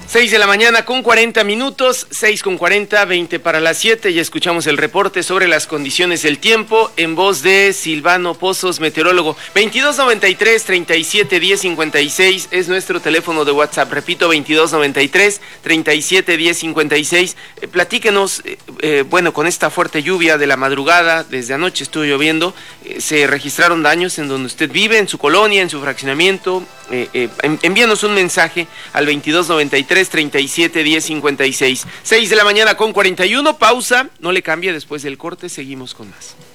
6 de la mañana con 40 minutos, 6 con 40, 20 para las 7. Ya escuchamos el reporte sobre las condiciones del tiempo en voz de Silvano Pozos, meteorólogo. 2293-371056 es nuestro teléfono de WhatsApp. Repito, 2293-371056. Platíquenos, bueno, con esta fuerte lluvia de la madrugada, desde anoche estuvo lloviendo, ¿se registraron daños en donde usted vive, en su colonia, en su fraccionamiento? Envíanos un mensaje al 2293-371056. 6 de la mañana con 41, pausa, no le cambie, después del corte seguimos con más.